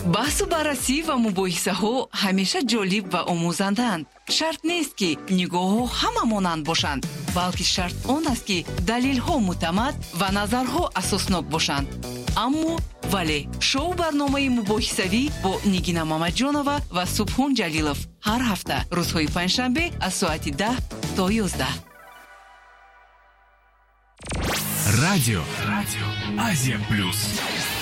баҳсу баррасӣ ва мубоҳисаҳо ҳамеша ҷолиб ва омӯзанданд. шарт нест ки нигоҳҳо ҳама монанд бошанд, балки шарт он аст ки далелҳо муътамад ва назарҳо асоснок бошанд. аммо вале шоу барномаи мубоҳисавӣ бо Нигина Мамаҷонова ва Субҳон Ҷалилов ҳар ҳафта рӯзҳои панҷшанбе аз соати 10 то 11. Радио Азия Плюс.